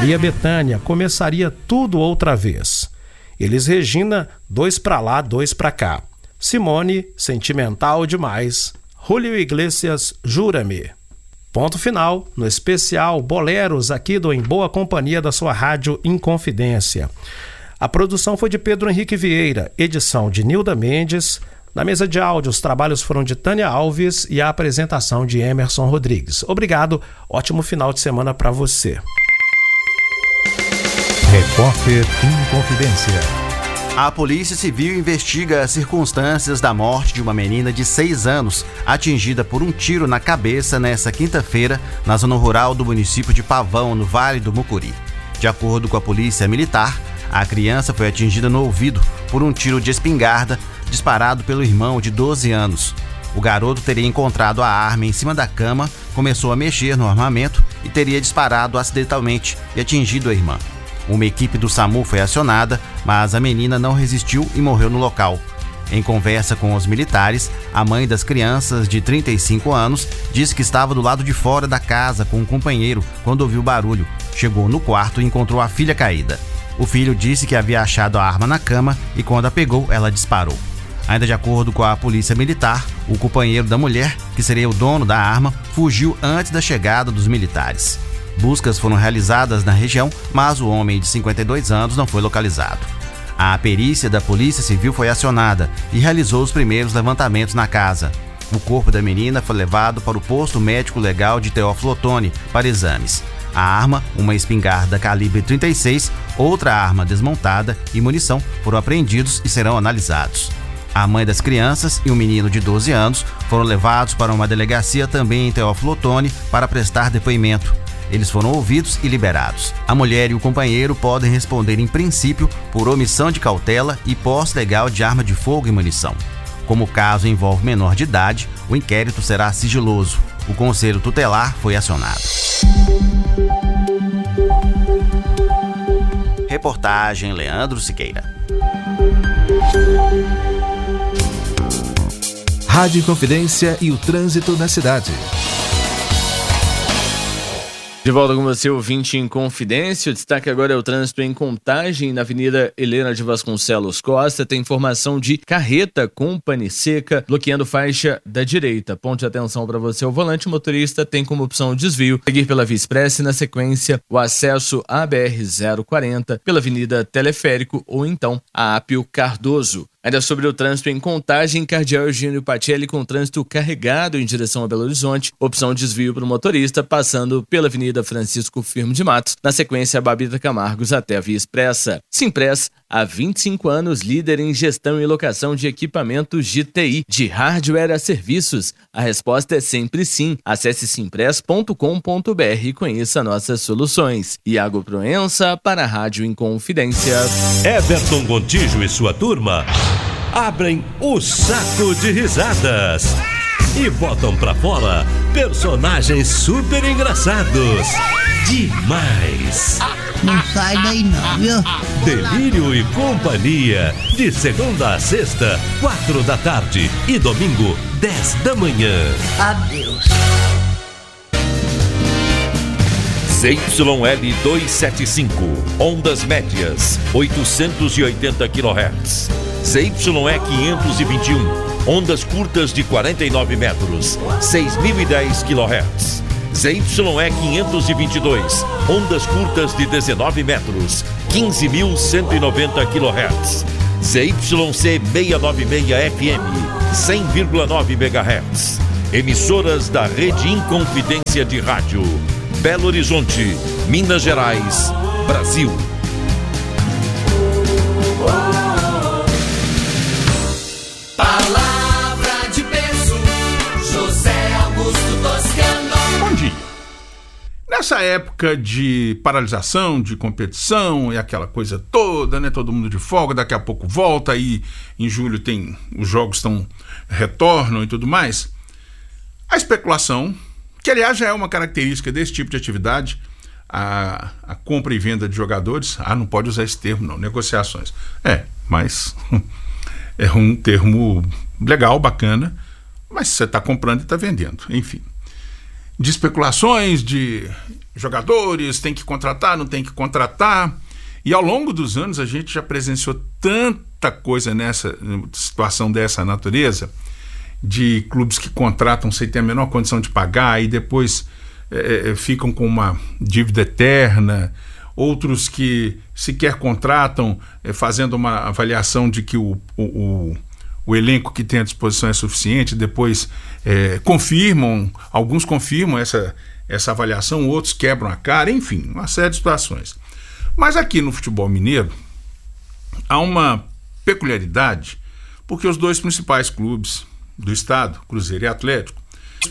Maria Bethânia, Começaria Tudo Outra Vez. Elis Regina, Dois Pra Lá, Dois Pra Cá. Simone, Sentimental Demais. Julio Iglesias, Jura-me. Ponto final no especial Boleros aqui do Em Boa Companhia da sua rádio Inconfidência. A produção foi de Pedro Henrique Vieira, edição de Nilda Mendes. Na mesa de áudio, os trabalhos foram de Tânia Alves e a apresentação de Emerson Rodrigues. Obrigado, ótimo final de semana para você. Repórter Inconfidência. A Polícia Civil investiga as circunstâncias da morte de uma menina de 6 anos, atingida por um tiro na cabeça nesta quinta-feira, na zona rural do município de Pavão, no Vale do Mucuri. De acordo com a Polícia Militar, a criança foi atingida no ouvido por um tiro de espingarda disparado pelo irmão de 12 anos. O garoto teria encontrado a arma em cima da cama, começou a mexer no armamento e teria disparado acidentalmente e atingido a irmã. Uma equipe do SAMU foi acionada, mas a menina não resistiu e morreu no local. Em conversa com os militares, a mãe das crianças, de 35 anos, disse que estava do lado de fora da casa com um companheiro quando ouviu o barulho. Chegou no quarto e encontrou a filha caída. O filho disse que havia achado a arma na cama e quando a pegou, ela disparou. Ainda de acordo com a Polícia Militar, o companheiro da mulher, que seria o dono da arma, fugiu antes da chegada dos militares. Buscas foram realizadas na região, mas o homem de 52 anos não foi localizado. A perícia da Polícia Civil foi acionada e realizou os primeiros levantamentos na casa. O corpo da menina foi levado para o posto médico legal de Teófilo Otoni para exames. A arma, uma espingarda calibre 36, outra arma desmontada e munição foram apreendidos e serão analisados. A mãe das crianças e um menino de 12 anos foram levados para uma delegacia também em Teófilo Otoni para prestar depoimento. Eles foram ouvidos e liberados. A mulher e o companheiro podem responder em princípio por omissão de cautela e posse legal de arma de fogo e munição. Como o caso envolve menor de idade, o inquérito será sigiloso. O Conselho Tutelar foi acionado. Reportagem Leandro Siqueira. Rádio Inconfidência e o trânsito na cidade. De volta com você, ouvinte em Confidência. O destaque agora é o trânsito em Contagem, na Avenida Helena de Vasconcelos Costa. Tem informação de carreta com pane seca, bloqueando faixa da direita. Ponto de atenção para você. O volante motorista tem como opção o desvio, seguir pela Via Expressa e, na sequência, o acesso à BR-040 pela Avenida Teleférico ou então a Apio Cardoso. Ainda sobre o trânsito em Contagem, Cardeal Eugênio Pacelli com trânsito carregado em direção a Belo Horizonte, opção desvio para o motorista, passando pela Avenida Francisco Firmo de Matos, na sequência a Babita Camargos até a Via Expressa. Simpress, há 25 anos, líder em gestão e locação de equipamentos de TI, de hardware a serviços. A resposta é sempre sim. Acesse simpress.com.br e conheça nossas soluções. Iago Proença para a Rádio Inconfidência. Everton Gontijo e sua turma abrem o saco de risadas e botam pra fora personagens super engraçados. Demais! Não sai daí não, viu? Delírio e Companhia, de segunda a sexta, 4 da tarde e domingo, 10 da manhã. Adeus. ZYL 275, ondas médias, 880 kHz. ZYE 521, ondas curtas de 49 metros, 6.010 kHz. ZYE 522, ondas curtas de 19 metros, 15.190 kHz. ZYC 696 FM, 100,9 MHz. Emissoras da Rede Inconfidência de Rádio. Belo Horizonte, Minas Gerais, Brasil. Palavra de peso, José Augusto Toscano. Bom dia. Nessa época de paralisação, de competição e aquela coisa toda, né? Todo mundo de folga, daqui a pouco volta, aí em julho tem os jogos retornam e tudo mais. A especulação, que aliás já é uma característica desse tipo de atividade, a compra e venda de jogadores, não pode usar esse termo não, negociações. Mas é um termo legal, bacana, mas você está comprando e está vendendo, enfim. De especulações, de jogadores, tem que contratar, não tem que contratar. E ao longo dos anos a gente já presenciou tanta coisa nessa situação dessa natureza, de clubes que contratam sem ter a menor condição de pagar e depois ficam com uma dívida eterna, outros que sequer contratam fazendo uma avaliação de que o elenco que tem à disposição é suficiente, depois alguns confirmam essa avaliação, outros quebram a cara, enfim, uma série de situações. Mas aqui no futebol mineiro há uma peculiaridade, porque os dois principais clubes do estado, Cruzeiro e Atlético,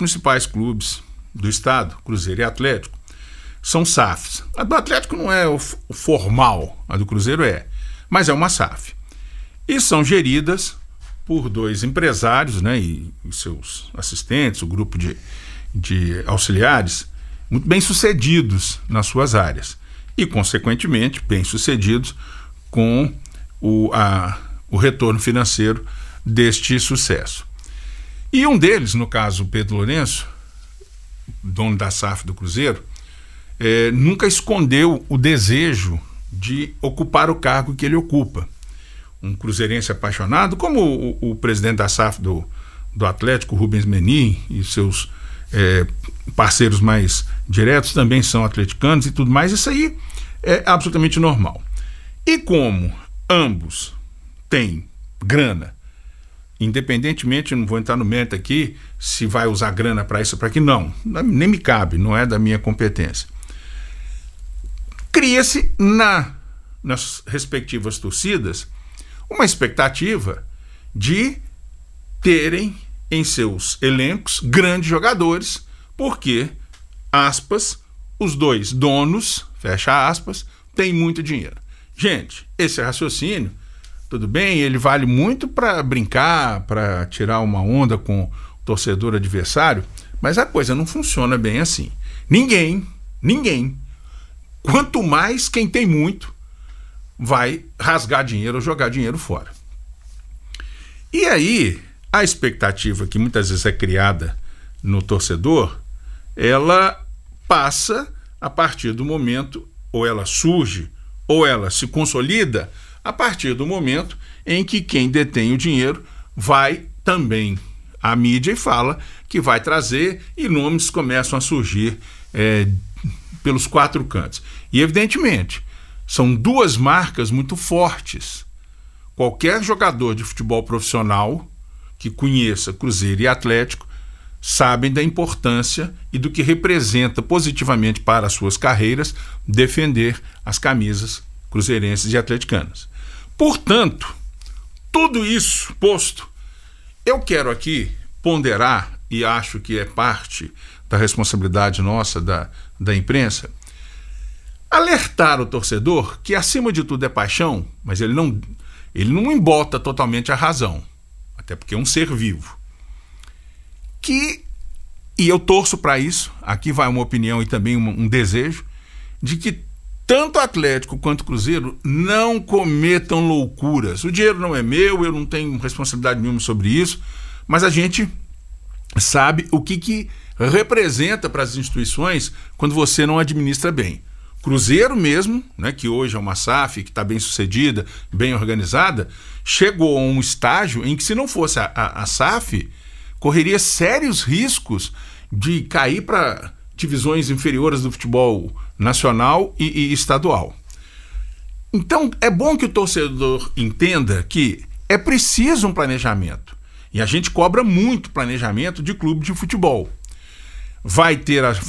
são SAFs. A do Atlético não é o formal, a do Cruzeiro é, mas é uma SAF. E são geridas por dois empresários, né, e seus assistentes, o grupo de auxiliares, muito bem sucedidos nas suas áreas e, consequentemente, bem sucedidos com o retorno financeiro deste sucesso. E um deles, no caso, Pedro Lourenço, dono da SAF do Cruzeiro, nunca escondeu o desejo de ocupar o cargo que ele ocupa. Um cruzeirense apaixonado, como o presidente da SAF do Atlético, Rubens Menin, e seus parceiros mais diretos também são atleticanos e tudo mais. Isso aí é absolutamente normal. E como ambos têm grana, independentemente, não vou entrar no mérito aqui se vai usar grana para isso ou para aquilo, não, nem me cabe, não é da minha competência. Cria-se nas respectivas torcidas uma expectativa de terem em seus elencos grandes jogadores, porque, aspas, os dois donos, fecha aspas, têm muito dinheiro. Gente, esse raciocínio, tudo bem, ele vale muito para brincar, para tirar uma onda com o torcedor adversário, mas a coisa não funciona bem assim. Ninguém, quanto mais quem tem muito, vai rasgar dinheiro ou jogar dinheiro fora. E aí, a expectativa que muitas vezes é criada no torcedor, ela passa a partir do momento, ou ela surge, ou ela se consolida a partir do momento em que quem detém o dinheiro vai também à mídia e fala que vai trazer, e nomes começam a surgir pelos quatro cantos. E, evidentemente, são duas marcas muito fortes. Qualquer jogador de futebol profissional que conheça Cruzeiro e Atlético sabem da importância e do que representa positivamente para as suas carreiras defender as camisas cruzeirenses e atleticanas. Portanto, tudo isso posto, eu quero aqui ponderar, e acho que é parte da responsabilidade nossa da imprensa, alertar o torcedor que acima de tudo é paixão, mas ele não embota totalmente a razão, até porque é um ser vivo. E eu torço para isso, aqui vai uma opinião e também um desejo, de que tanto Atlético quanto Cruzeiro não cometam loucuras. O dinheiro não é meu, eu não tenho responsabilidade nenhuma sobre isso, mas a gente sabe o que representa para as instituições quando você não administra bem. Cruzeiro mesmo, né, que hoje é uma SAF, que está bem sucedida, bem organizada, chegou a um estágio em que, se não fosse a SAF, correria sérios riscos de cair para divisões inferiores do futebol nacional e estadual. Então, é bom que o torcedor entenda que é preciso um planejamento. E a gente cobra muito planejamento de clube de futebol. Vai ter a